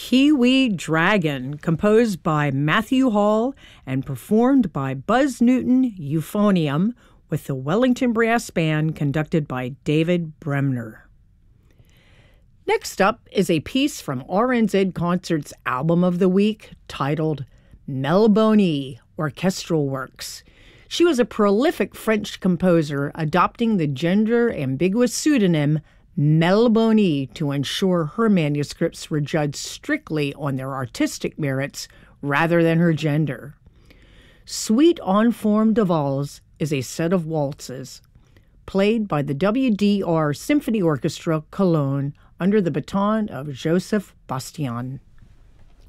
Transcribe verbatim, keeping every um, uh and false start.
Kiwi Dragon, composed by Matthew Hall and performed by Buzz Newton Euphonium with the Wellington Brass Band conducted by David Bremner. Next up is a piece from R N Z Concert's Album of the Week titled Melbonie, Orchestral Works. She was a prolific French composer, adopting the gender-ambiguous pseudonym Melbonie to ensure her manuscripts were judged strictly on their artistic merits rather than her gender. Suite en Forme de Valse is a set of waltzes, played by the W D R Symphony Orchestra Cologne under the baton of Joseph Bastian.